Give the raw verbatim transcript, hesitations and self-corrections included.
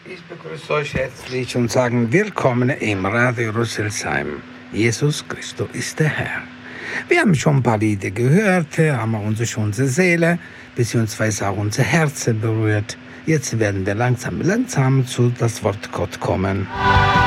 Ich begrüße euch herzlich und sage willkommen im Radio Rüsselsheim. Jesus Christus ist der Herr. Wir haben schon ein paar Lieder gehört, haben unsere, unsere Seele bzw. auch unser Herz berührt. Jetzt werden wir langsam, langsam zu das Wort Gott kommen.